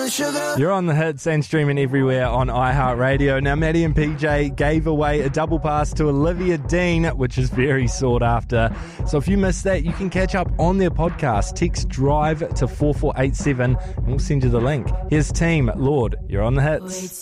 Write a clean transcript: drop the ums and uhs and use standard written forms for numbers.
You're on the hits and streaming everywhere on iHeartRadio. Now, Maddie and PJ gave away a double pass to Olivia Dean, which is very sought after. So if you missed that, you can catch up on their podcast. Text DRIVE to 4487 and we'll send you the link. Here's Team Lord. You're on the hits.